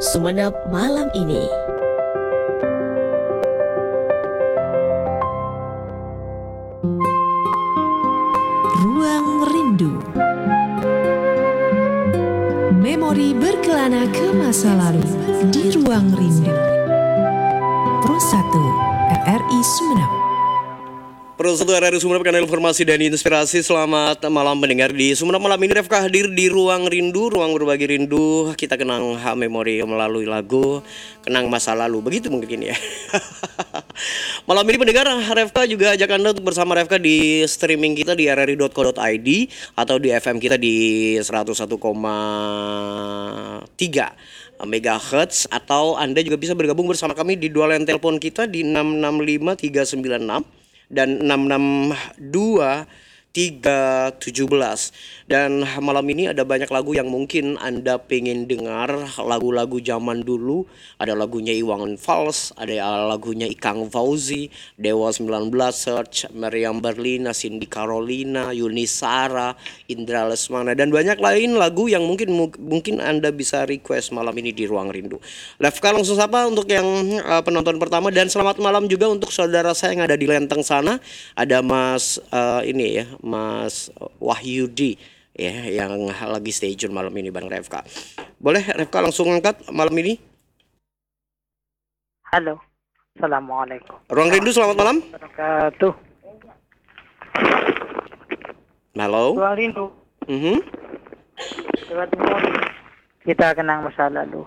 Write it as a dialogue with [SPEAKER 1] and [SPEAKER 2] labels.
[SPEAKER 1] Sumenep malam ini. Ruang Rindu. Memori berkelana ke masa lalu di Ruang Rindu. Pro 1 RRI Sumenep.
[SPEAKER 2] Pro 1 RRI Sumenep, kanal informasi dan inspirasi. Selamat malam mendengar di Sumenep malam ini. Refka hadir di Ruang Rindu, ruang berbagi rindu. Kita kenang memori melalui lagu, kenang masa lalu. Begitu mungkin ya. Malam ini pendengar, Refka juga ajak Anda untuk bersama Refka di streaming kita di rri.co.id atau di FM kita di 101,3 MHz, atau Anda juga bisa bergabung bersama kami di dua line telepon kita di 665 396 dan 662 317. Dan malam ini ada banyak lagu yang mungkin Anda pengen dengar, lagu-lagu zaman dulu. Ada lagunya Iwan Fals, ada lagunya Ikang Fauzi, Dewa 19, Search, Meriam Berlina, Cindy Carolina, Yuni Sara, Indra Lesmana, dan banyak lain lagu yang mungkin Anda bisa request malam ini di Ruang Rindu. Lefka langsung sapa untuk yang penonton pertama, dan selamat malam juga untuk saudara saya yang ada di Lenteng sana. Ada Mas Mas Wahyudi ya, yang lagi stay tune malam ini bareng Refka. Boleh Refka langsung angkat malam ini?
[SPEAKER 3] Halo, Assalamualaikum.
[SPEAKER 2] Ruang Rindu, selamat malam.
[SPEAKER 3] Wabarakatuh.
[SPEAKER 2] Halo.
[SPEAKER 3] Ruang Rindu.
[SPEAKER 2] Mhm.
[SPEAKER 3] Lewat memori. Kita kenang masa lalu.